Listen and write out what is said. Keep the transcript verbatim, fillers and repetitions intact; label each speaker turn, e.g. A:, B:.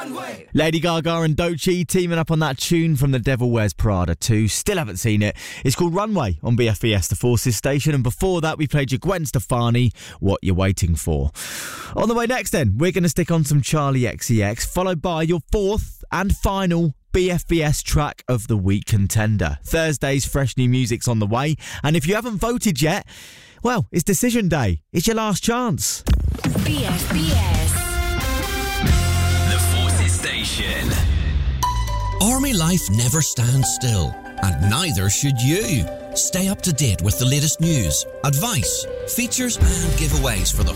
A: Lady Gaga and Doechii teaming up on that tune from The Devil Wears Prada two. Still haven't seen it. It's called Runway on B F B S, the Forces station. And before that, we played you Gwen Stefani, What You're Waiting For. On the way next then, we're going to stick on some Charlie X C X, followed by your fourth and final B F B S track of the week contender. Thursday's fresh new music's on the way. And if you haven't voted yet, well, it's decision day. It's your last chance.
B: B F B S.
C: Station. Army life never stands still, and neither should you. Stay up to date with the latest news, advice, features and giveaways for the